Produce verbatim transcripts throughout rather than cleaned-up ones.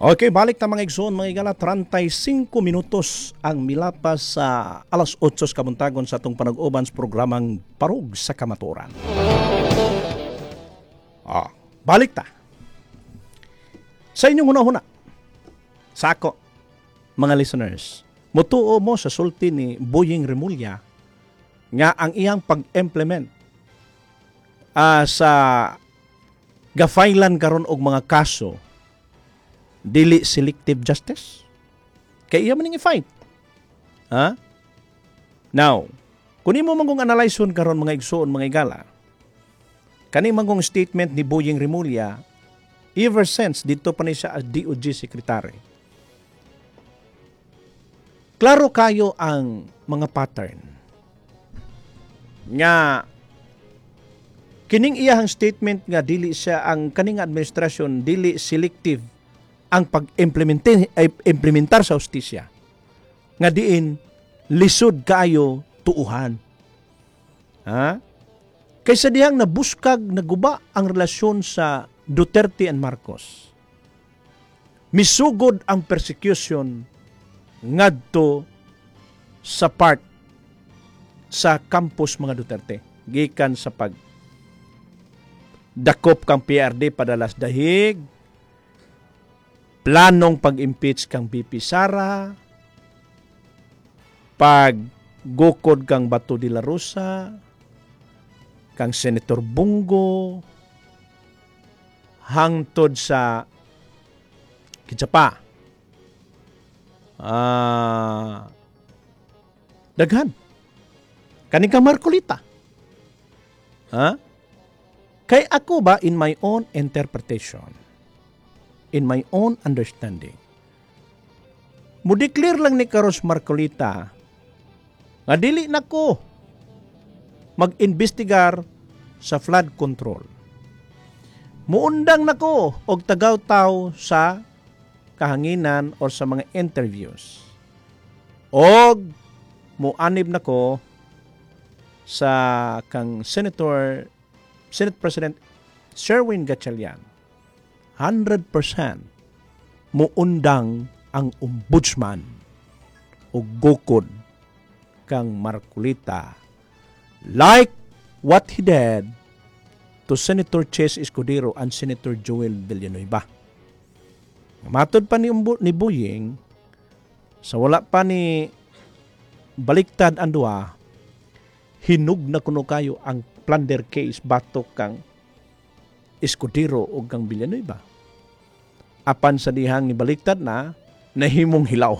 Okay, balik na mga igsoon, mga igala, trenta'y-singko minutos ang milapas sa alas otsos kabuntagon sa atong panag-uban sa programang Parug sa Kamatuoran. Ah, balik ta. Sa inyong huna-huna, sa ako, mga listeners, mutuo mo sa sulti ni Boying Remulla nga ang iyang pag-implement uh, sa gafailan karon og mga kaso dili selective justice. Kaya iya man ning i-fight. Ha? Now, kung imo man kong analyson karon mga igsoon, mga igala, kani man kong statement ni Boying Remulla, ever since dito pa ni siya as D O J Secretary, klaro kayo ang mga pattern nga kining iyahang statement nga dili siya ang kaning administrasyon dili selective ang pag-implementar sa hustisya nga diin lisod kaayo tuuhan. Ha? Kaysa dihang nabuskag naguba ang relasyon sa Duterte and Marcos. Misugod ang persecution ngadto sa part sa campus mga Duterte. Gikan sa pag dakop kang P R D padalas dahig, planong pag-impeach kang B P Sara, pag gukod kang Bato de la Rosa, kang Senator Bungo, hangtod sa kitsa pa. Ah, daghan. Kani ka Marcolita. Ha? Kay ako ba in my own interpretation, in my own understanding, mudeclare lang ni Carlos Marcolita nga dili nako mag-investigar sa flood control. Muundang nako og tagaw-taw sa kahanginan or sa mga interviews. Og muanib nako sa kang Senator Senate President Sherwin Gatchalian. one hundred percent muundang ang ombudsman o gukod kang Marcolita like what he did to Senator Chase Escudero and Senator Joel Villanueva. Matod pa ni, ni Boying, sa wala pa ni baliktad ang duwa, hinug na kuno kayo ang plunder case batok kang Escudero o kang Villanueva. Apan sa dihang ibaliktad na, nahimong hilaw.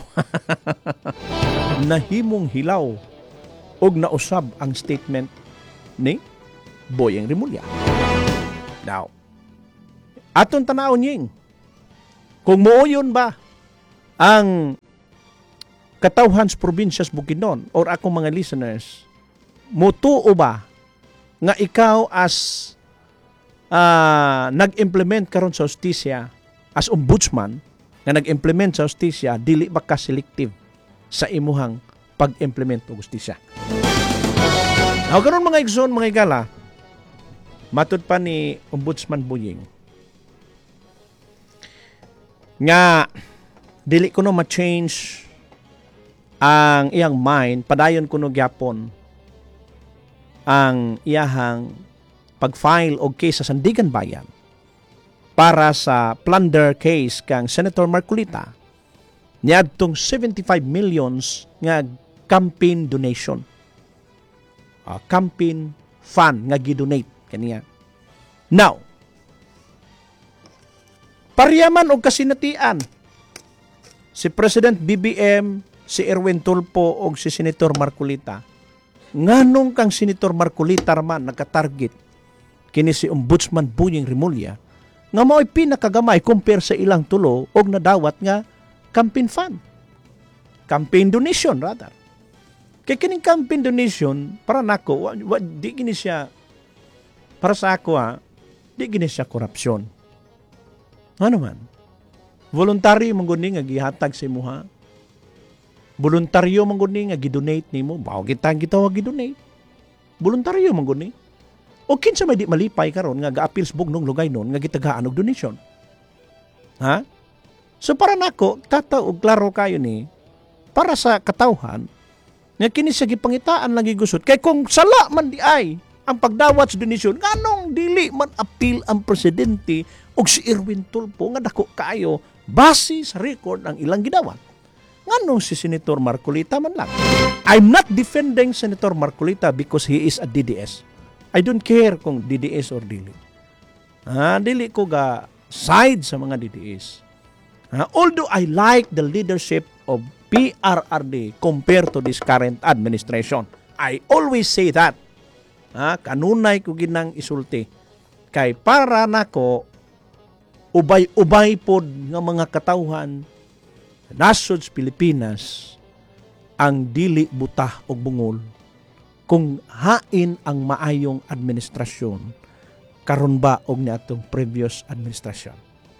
Nahimong hilaw og nausab ang statement ni Boying Remulla. Now, aton tanawon ying, kung muuyon ba ang katawhan sa probinsyas Bukidnon or akong mga listeners, mutuo ba nga ikaw as Uh, nag-implement karon sa hustisya as ombudsman nga nag-implement sa hustisya dili ba ka selective sa imuhang pag-implement og hustisya. Aw karon mga igsoon, mga igala, matud pa ni Ombudsman Boying nga dili kuno ma-change ang iyang mind, padayon kuno gyapon ang iyahang pag-file og case sa Sandigan Bayan para sa plunder case kang Senator Marcolita niadtong seventy-five millions nga campaign donation. Uh, campaign fund nga gidonate kaniya. Now, pariyaman og kasinatian si President B B M, si Erwin Tulfo og si Senator Marcolita. Nganong kang Senator Marcolita man nakatarget kini si Ombudsman Boying Remulla nga mao'y pinakagamay compare sa ilang tulo og nadawat nga campaign fund. Campaign donation rather. Kay kining campaign donation para nako wa, wa, di gini siya para sa ako ha, di gini siya korupsyon. Ano man? Voluntaryo man guni nga gihatag sa imuha. Voluntaryo man guni nga gidonate nimo. Bawo kita gitawag gidonate. Voluntaryo man guni. O kinsa may di malipay karon nga ga-appeal sa bugnong lugay nun nga gitagaan og donation. Ha? So para nako tataw og klaro kayo ni para sa katawhan nga kini sa gipangitaan lagi gusot kay kung sala man di ay ang pagdawat sa donasyon nganong dili man appeal ang presidente og si Erwin Tulfo nga dako kaayo base sa record ang ilang gidawat. Nganong si Senator Marcolita man lang. I'm not defending Senator Marcolita because he is a D D S. I don't care kung D D S or dili. Ah, dili ko ga side sa mga D D S. Ah, although I like the leadership of P R R D compared to this current administration. I always say that. Ah, kanunay ko ginang isulti. Kay para nako ubay-ubay pod nga mga katawhan nasod sa Pilipinas ang dili butah og bungol kung hain ang maayong administrasyon karon ba og niadtong previous administrasyon.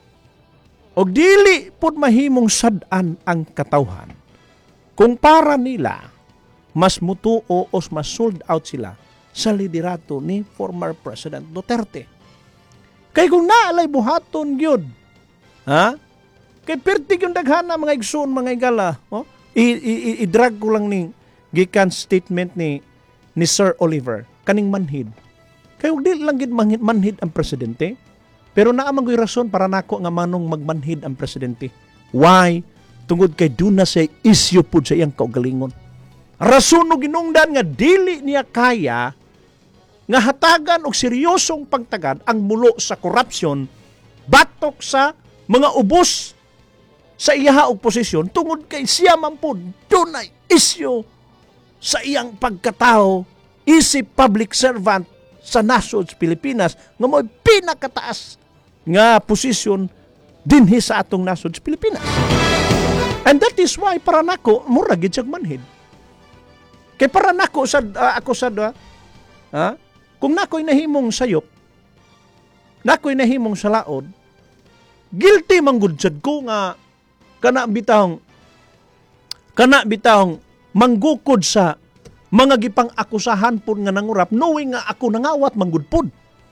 Og dili pod mahimong sad-an ang katawhan kung para nila mas mutuo o mas sold out sila sa liderato ni former President Duterte. Kay kung naalay buhaton gyud, ha? Kay pertig yung daghana mga igsoon, mga igala, oh? I-drag ko lang ni gikan statement ni ni Sir Oliver kaning manhid. Kay di lang gid manhid ang presidente, pero naa man gyud rason para nako nga manong magmanhid ang presidente. Why? Tungod kay duna say issue pud sa iyang kaugalingon. Rason no ginungdan nga dili niya kaya nga hatagan og seryosong pagtagad ang mulo sa korupsyon batok sa mga ubos sa iyaha og posisyon tungod kay siya man pod dunay issue sa iyang pagkatao isip public servant sa nasod sa Pilipinas nga mo'y pinakataas nga posisyon dinhi sa atong nasod sa Pilipinas. And that is why para nako mura gid siyang manhid. Kay para nako sa uh, ako sa uh, ha? Kung nako'y nahimong sayop, nako'y nahimong salaod, guilty man gud sad ko nga kana bitahong kana bitahong manggukod sa mga gipang akusahan pud nga nangurap knowing nga ako nangawat manggud pud.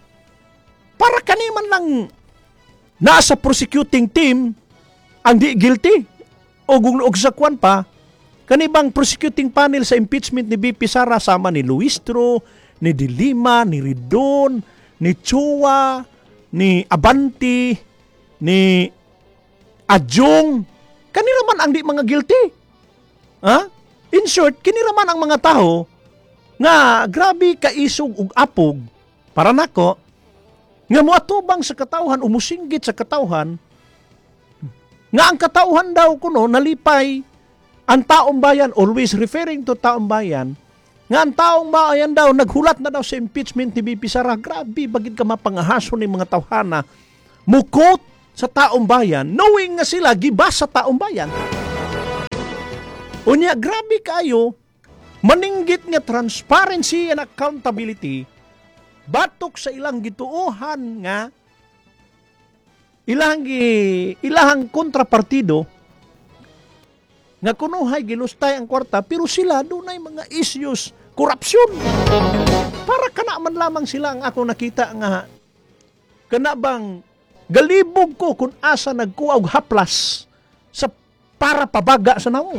Para kani man lang nasa prosecuting team ang di guilty o kung og sa kwan pa kani bang prosecuting panel sa impeachment ni B P Sara sama ni Luistro, ni Dilima, ni Ridon, ni Chua, ni Abanti, ni Adjong, kanila man ang di mga guilty. Ha? In short, kinira man ang mga tao nga grabe kaisog ug apog para nako nga moatubang sa katawhan o musinggit sa katawhan nga ang katawhan daw kuno nalipay ang taong bayan, always referring to taong bayan, nga ang taong bayan daw naghulat na daw sa impeachment ni B P Sara. Grabe bagid ka mapangahason ni mga tawhana mukot sa taong bayan knowing nga sila gibas sa taong bayan. Unya grabe kayo maninggit nga transparency and accountability batok sa ilang gituohan nga ilang ilahang kontrapartido nga kunuhay gilustay ang kwarta pero sila dunay mga issues korupsyon. Para kana man lamang sila ang ako nakita nga kana bang galibog ko kung asa nagkuha og haplas sa para pabaga sa naong.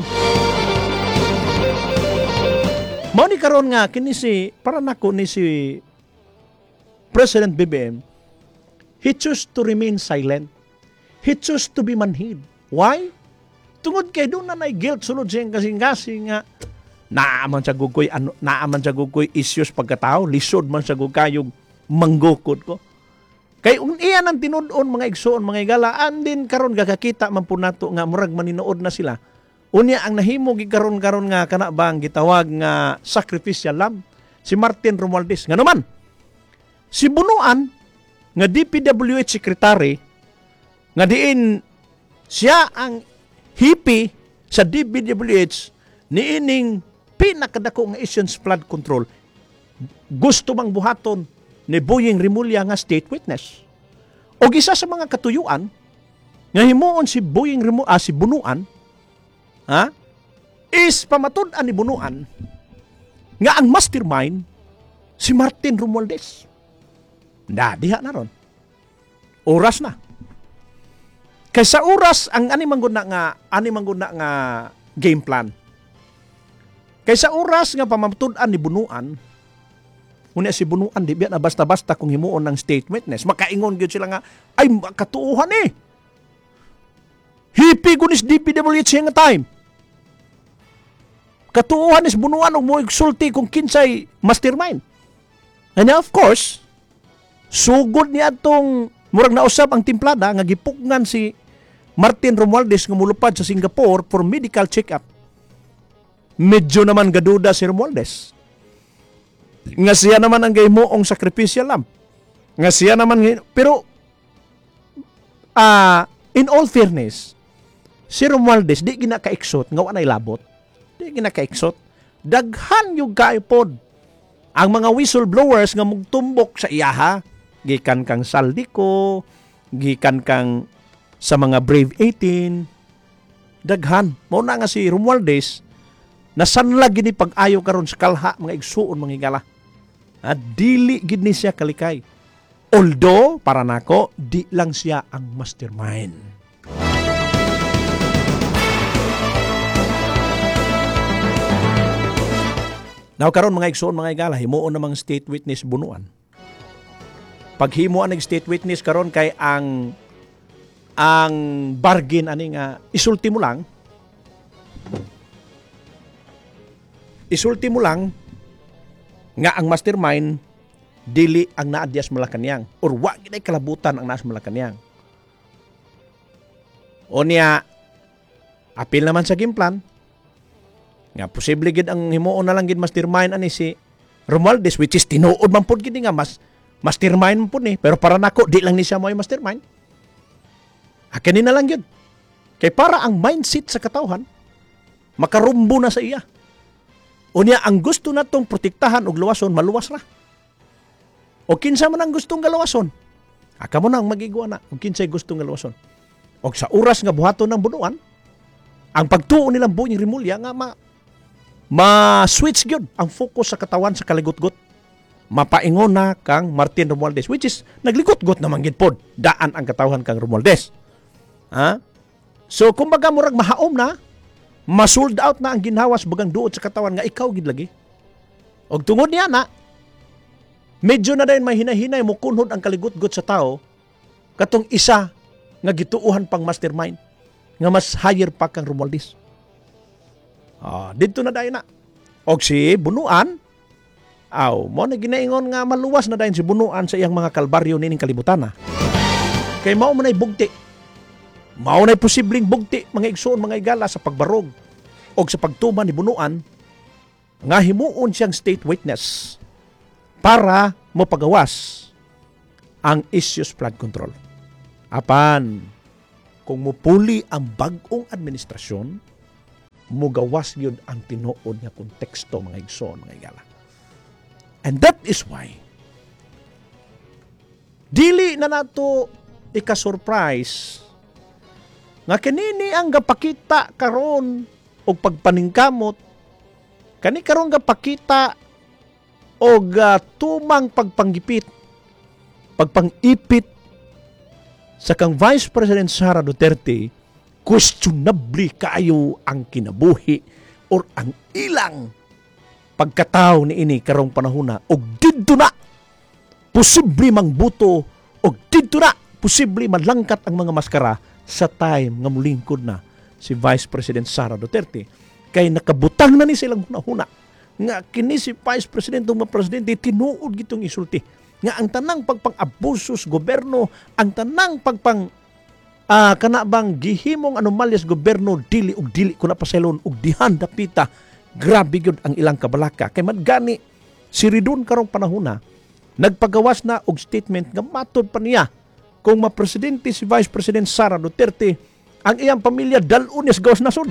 Mao ni karon nga kini si para nako ni si President B B M, he chose to remain silent. He chose to be manhid. Why? Tungod kay doon na nay guilt sulod siyang kasing-kasing nga naaman sa gugoy ano naaman sa gugoy issues pagkatao lisod man sa gugayog manggukod ko. Kay un iyan ang tinud-on mga igsoon mga igalaan din karon gakakita man po nato nga murag maninood na sila. Unya ang nahimo gikaron karon nga kana bang gitawag nga sacrificial lamb si Martin Romualdez nga naman si bunuan nga D P W H secretary nga diin siya ang hipi sa D P W H niining pinakadako nga issues flood control gusto mang buhaton ni Boying Rimulya nga state witness. O isa sa mga katuyuan nga himuon si Boying Rimulya ah, si Bunuan ha is pamatud-an ni Bunuan nga ang mastermind si Martin Romualdez. Na diha na ron. Oras na. Kay sa oras ang ani man gud na nga ani man gud na nga game plan. Kay sa oras nga pamatud-an ni Bunuan, unya si Bunuan di biya na basta-basta kung himuon ng state witness, makaingon gyud sila nga ay makatuuhan eh. Hipi kunis D P W H nga time. Katuuhan is Bunuan og mo igsulti kung kinsay mastermind. And of course, sugod niya atong murag nausab ang timplada nga gipugnan si Martin Romualdez nga mulupad sa Singapore for medical check-up. Medyo naman gaduda si Romualdez. Nga siya naman ang gaymoong sacrificial lamb. Nga siya naman, pero uh, in all fairness, si Romualdez di ginakaiksot nga wanay labot. Di ginakaiksot. Daghan yung kaipod ang mga whistleblowers nga mugtumbok sa iyaha. Gikan kang Saldico, gikan kang sa mga Brave eighteen, daghan. Mao na nga si Romualdez, nasanla gini pag-ayo karon sa kalha, mga igsuon, mga igala. At dili gid ni siya kalikay. Although, para nako, di lang siya ang mastermind. Now karon mga igsuon, mga igala, himuon namang state witness Bunuan. Paghimuan ng state witness karon kay ang ang bargain ani nga isulti mo lang isulti mo lang nga ang mastermind dili ang naadyas Malacañang or wa gid kalabutan ang naas Malacañang. O niya apil naman sa game plan nga posible gid ang himuon na lang gid mastermind ani si Romualdez, which is tinuod man pud gid nga mas mastermind pud ni, pero para nako di lang ni siya mo'y mastermind. Hakanin na lang yun. Kay para ang mindset sa katawhan, makarumbo na sa iya. Unya, ang gusto natong protektahan og luwason, maluwas na. O kinsa man ang gustong galuwason, aka mo nang magigwa na o kinsay gustong galuwason. O sa oras nga buhaton ng Bunuan, ang pagtuo nilang Boying Rimulya nga ma, ma-switch yun ang focus sa katawan sa kaligot-got. Mapaingon na kang Martin Romualdez, which is nagligot-got naman gid pod daan ang katawhan kang Romualdez. Ha? So, kumbaga murag mahaom na, ma-sold out na ang ginhawas bagang duot sa katawan nga ikaw gid lagi. Og tungod niya na, medyo na dayon may hinahinay mo kunhod ang kaligot-got sa tao, katong isa nga gituuhan pang mastermind, nga mas higher pa kang Romualdez. Ah, dito na dayon na. Og si Bunuan, aw, mo na ginaingon nga maluwas na dayon si Bunuan sa iyang mga kalbaryo nining kalibutan na. Kay mao man ay bugti. Mao na'y posibleng bugti, mga igsoon, mga igala sa pagbarog o sa pagtuman ni Bunuan nga himuon siyang state witness para mapagawas ang issues flood control. Apan, kung mupuli ang bagong administrasyon, mugawas yun ang tinuod nga konteksto, mga igsoon, mga igala. And that is why, dili na nato ika-surprise nga kanini ang gapakita karon og pagpaningkamot, kani karon gapakita og uh, tumang pagpanggipit, pagpangipit sa kang Vice President Sara Duterte, questionably kaayo ang kinabuhi or ang ilang pagkatao ni ini karong panahon na og didto na posible mangbuto og didto na posible malangkat ang mga maskara sa time nga mulingkod na si Vice President Sara Duterte. Kay nakabutang na ni silang hunahuna nga kini si Vice President ng mga presidente tinuod gitong isulti nga ang tanang pagpang-abusos gobyerno, ang tanang pagpang uh, kanabang gihimong anomalyas gobyerno dili og dili ko na paselon og dihan dapita, grabe gyud ang ilang kabalaka. Kay madgani si Ridon karong panahon na nagpagawas na og statement nga matod pa niya kung mapresidente si Vice President Sara Duterte, ang iyang pamilya dalun niya sa gawas nasod.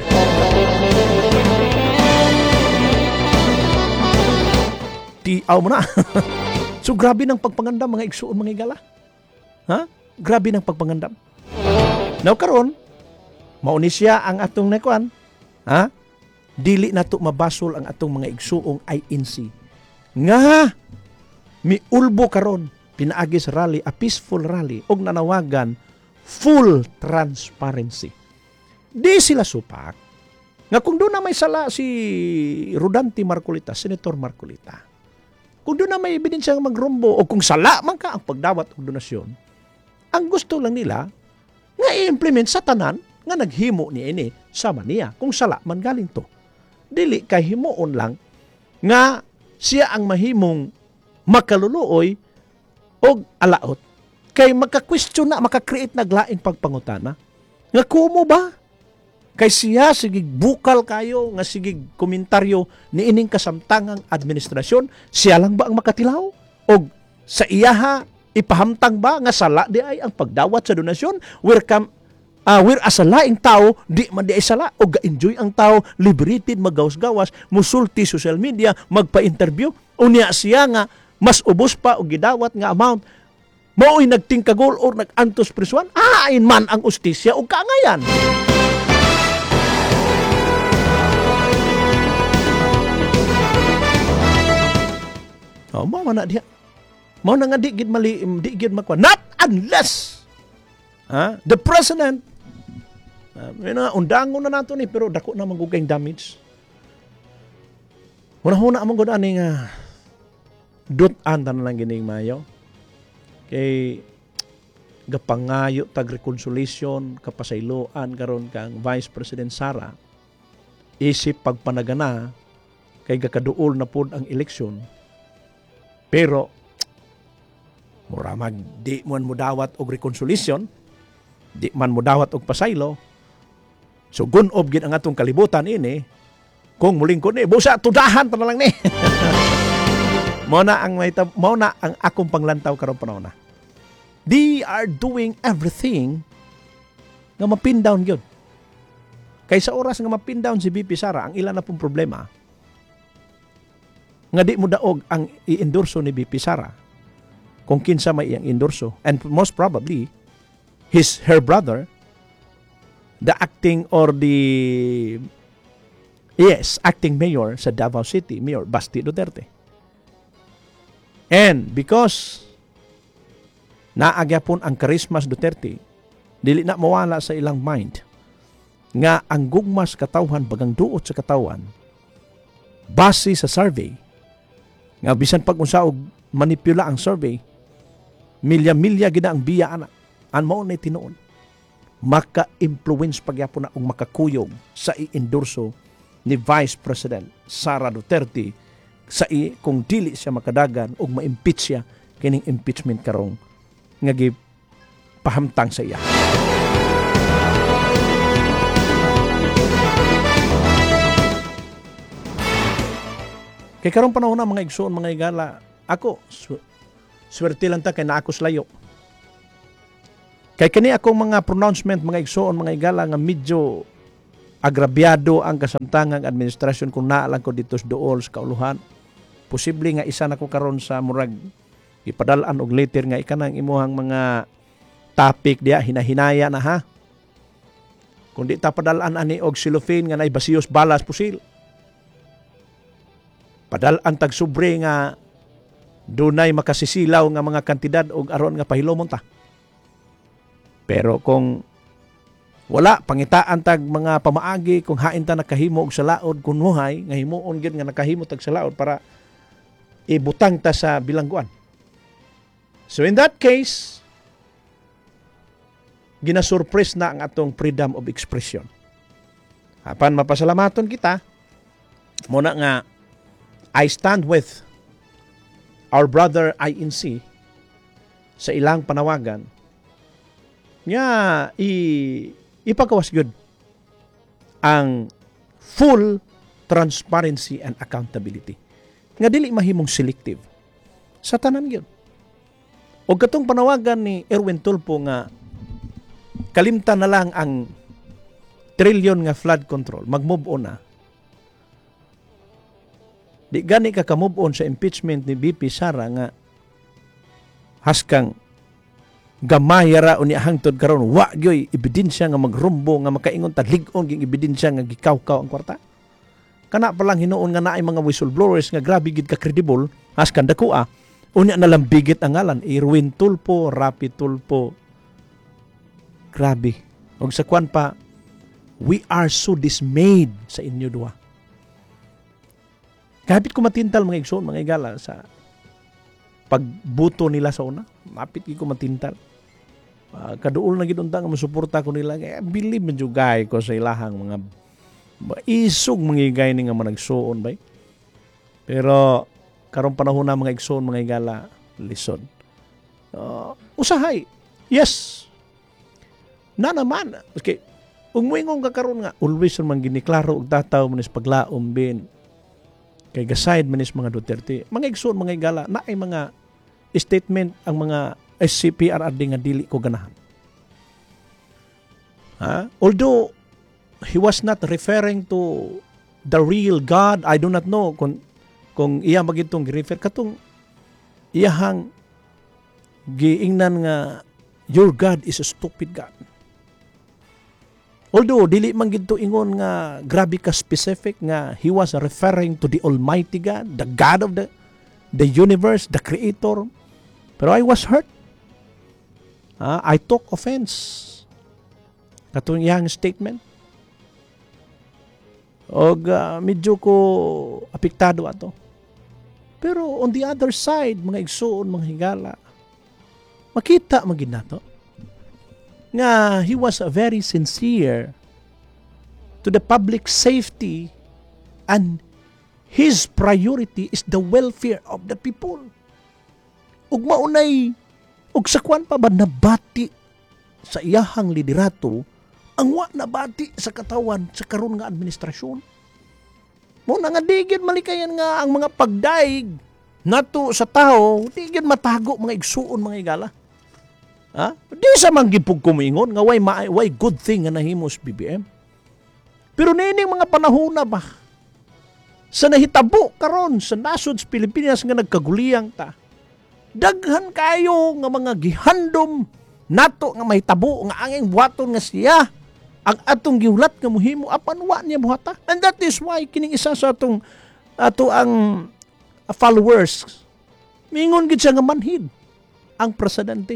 Tiaw mo na. So grabe ng pagpangandam, mga igsuon, mga igala. Ha? Grabe ng pagpangandam. Now karon, mauni siya ang atong nakuan. Ha? Dili nato mabasol ang atong mga igsuong I N C. Nga, miulbo karon, pinaagi sa rally, a peaceful rally, og nanawagan full transparency. Di sila supak nga kung doon na may sala si Rodante Marcolita, Senator Marcolita, kung doon na may ebidensya nga magrumbo o kung sala man ka ang pagdawat og donasyon, ang gusto lang nila nga i-implement sa tanan nga naghimo ni ini sama niya kung sala man galing to. Dili kay himuon lang nga siya ang mahimong makaluluoy og alaot kay maka-question na, maka-create naglaing pagpangutana nga kumo ba kay siya sigig bukal kayo nga sigig komentaryo ni ining kasamtangang administrasyon, siya lang ba ang makatilaw o sa iyaha ipahamtang ba nga sala di ay ang pagdawat sa donasyon, where kam uh, where asalaing tao di man di ay sala o ga-enjoy ang tao, liberated, magawas-gawas, musulti social media, magpa-interview, unya siya nga mas ubos pa o gidawat nga amount mao'y nagtingkagol or nag-antos prisuan, ain man ang ustisya o kaangayan. Oh, mo man na diha. Mo na nga di gid mali di gid makwa. Not unless ha, the president uh, na undangon na nato ni pero dako na magugay damage. Una-una among gud ani nga dut-an tan lang gining mayo. Kay gapangayo tag reconciliation kapasayloan karon kang Vice President Sara isip pagpanagana kay gakaduol na pod ang eleksyon. Pero mura mag di man mo dawat og reconciliation, di man mo dawat og pasaylo. So gunob gid ang atong kalibutan ini kung mulingkod ni busa tudahan pa na lang ni. Mao na ang may mao na ang akong panglantaw karon panahon na. They are doing everything nga mapin down gyud. Kay sa oras nga mapin down si B P Sara, ang ilan na pong problema nga di mo daog ang i-endorso ni B P Sara kung kinsa may iyang endorso, and most probably his her brother, the acting or the yes acting mayor sa Davao City, Mayor Basti Duterte. And because naagyapon ang karismas Duterte, dili na mawala sa ilang mind nga ang gugmas katawhan bagang duot sa katawan base sa survey nga bisan pag unsa og manipula ang survey, milya-milya gina ang biya ana. An mao na tinuon. Maka-influence pagyapon na og makakuyog sa i-endorso ni Vice President Sara Duterte sa i kung dili siya makadagan og ma-impeach siya kining impeachment karong nga gipahamtang sa iya. Kay karong panahon na mga igsoon, mga igala, ako, su- swerte lang ta kay na ako slayo. Kay kani akong mga pronouncement, mga igsoon, mga igala, nga medyo agrabyado ang kasamtangang administrasyon kung naalang ko dito sa dool sa kauluhan. Posible nga isa na ko karon sa murag ipadalaan og later nga ikanang imuhang mga topic diya, hinahinaya na ha. Kung di ta padalaan ani og cellophane nga nay basiyos balas pusil. Padalaan tag sobre nga dunay makasisilaw nga mga kantidad og aron nga pahilomon ta. Pero kung wala pangitaan tag mga pamaagi kung hain ta nakahimo og salaod kunuhay nga himuon gyud nga nakahimo tag salaod para ibutang ta sa bilangguan. So in that case, ginasurprise na ang atong freedom of expression. Apan mapasalamaton kita muna nga I stand with our brother I N C sa ilang panawagan nga i ipagawas gyud ang full transparency and accountability nga dili mahimong selective sa tanan gyud. O katong panawagan ni Erwin Tulfo nga kalimtan na lang ang trillion nga flood control, mag-move on na. Di gani ka ka-move on sa impeachment ni B P Sara nga haskang gamay ra unya hangtod karon wa gyoy ebidensya nga magrumbo nga makaingon ta lig-on ging ebidensya nga gikawkaw ang kwarta. Kana pa lang hinuon nga naay mga whistleblowers nga grabe gid ka credible haskan dakoa unya na lang bigit ang ngalan Erwin Tulfo, Rapi Tulfo, Grabe. Og sa kwan pa, we are so dismayed sa inyo duha. Kapit ko matintal mga igsoon, mga igala, sa pagbuto nila sa una. Mapit ko matintal. Uh, kaduol na ginuntang masuporta ko nila. Eh, believe man jugay ko sa ilahang mga isog mga igay ni nga managsuon bay. Pero karong panahon na mga igsoon, mga igala, listen. Uh, usahay. Yes. Na naman. Okay. Umuingong kakaroon nga, always naman giniklaro og tataw manis paglaom bin. Kay gaside manis mga Duterte. Mga igsoon, mga igala, na ay mga statement ang mga S C P R R D nga dili ko ganahan. Ha? Although he was not referring to the real God, I do not know kung kung iya magitong gi-refer katong iyahang giingnan nga your God is a stupid God. Although dili man gid to ingon nga grabe ka specific nga he was referring to the Almighty God, the God of the the universe, the creator. Pero I was hurt. Uh, I took offense. Katong iyang statement. Og uh, medyo ko apektado ato. Pero on the other side, mga igsoon, mga higala, makita magid nato nga he was very sincere to the public safety and his priority is the welfare of the people. Ug maunay ug sa kwan pa ba nabati sa iyahang liderato ang wa nabati sa katawan sa karon nga administrasyon. Mo na nga digid malikayan nga ang mga pagdaig nato sa tao, digid matago mga igsuon mga igala. Ha? Di sa manggipog kumingon nga way, way good thing nga nahimos B B M. Pero nining mga panahon na ba sa nahitabo karon sa nasod sa Pilipinas nga nagkaguliyang ta. Daghan kayo nga mga gihandom nato nga mahitabo nga anging buhaton nga siya ang atong gihulat nga muhimo apan wa niya buhata. And that is why kining isa sa atong ato ang followers mingon gid siya nga manhid ang presidente.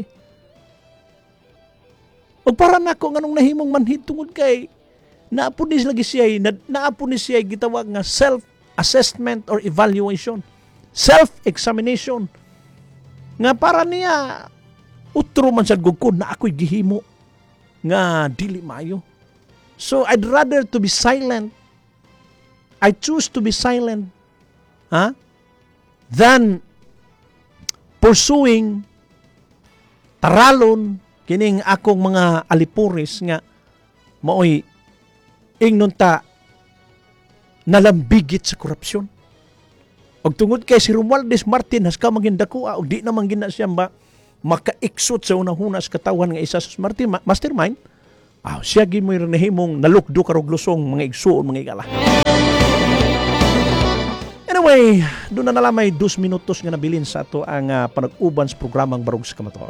O para nako nganong nahimong manhid tungod kay naapon ni lagi siya na, naapon ni siya gitawag nga self-assessment or evaluation, self-examination nga para niya utro man sad gugkod na ako'y gihimo nga dili maayo. So I'd rather to be silent. I choose to be silent, huh? Than pursuing taralon kining akong mga alipuris nga maoy ingnon ta nalambigit sa korupsyon. Og tungod kay si Romualdez Martin has ka maging dakuha og di naman gina siya ba makaiksot sa unahuna sa katawan nga isa sa Martin mastermind. Ah, siya gi mo nahimong nalukdo karog lusong mga igsuon mga igala. Anyway, doon na nalamay dos minutos nga nabilin sa ato ang uh, panag-uban sa programang Barug sa Kamatuoran.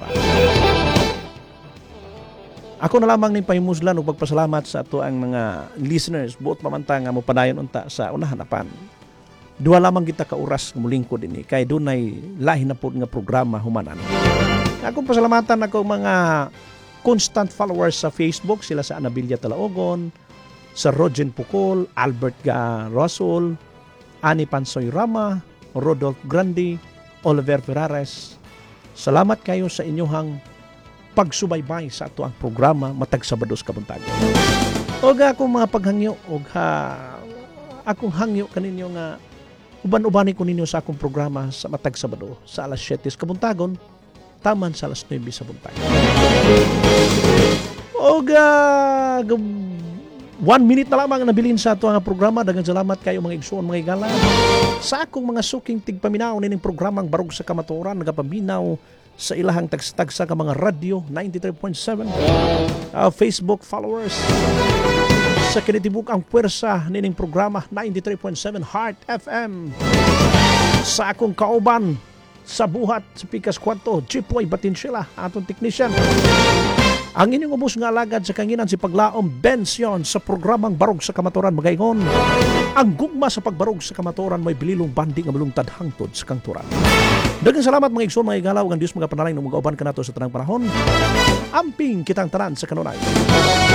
Ako na lamang ning pahimuslan ug pagpasalamat sa ato ang mga listeners buot pamanta nga mopadayon unta sa unahan apan. Duha lamang kita ka oras nga mulingkod dinhi kay dunay lahi na pud nga programa humanan. Akong pasalamatan ako mga constant followers sa Facebook, sila sa Anabilia Talaogon, sa Rogen Pukol, Albert Ga Rosol, Ani Pansoy Rama, Rodolph Grandi, Oliver Ferrares. Salamat kayo sa inyong pagsubaybay sa ato ang programa Matag Sabados Kabuntagon. Og akong mga paghangyo og ha, akong hangyo kaninyo nga uban-ubani ko ninyo sa akong programa sa Matag Sabado sa alas siyete sa Kabuntagon taman sa alas nuwebe sa buntagon. Og uh, one minute na lamang nabilin sa ato ang programa. Daghang salamat kayo mga igsoon mga igala sa akong mga suking tigpaminaw nining programang Barug sa Kamatuoran nagapaminaw sa ilahang tagsa-tagsa ka mga radio ninety-three point seven, uh, Facebook followers sa kinitibuk ang puwersa nining programa ninety-three point seven Heart F M, sa akong kauban sa buhat sa Pikas Kwarto Chipoy Batinsyela atong technician, ang inyong ubos nga alagad sa kanginan si Paglaom Bension sa programang Barug sa Kamatuoran magaingon. Ang gugma sa pagbarog sa kamatoran may bililong bandi nga malungtad hangtod sa kangturan. Daghang salamat mga igsoon, mga igalaw, ang Dios mga panalangin, mga uban ka nato sa tanang panahon. Amping kitang tanan sa kanunay.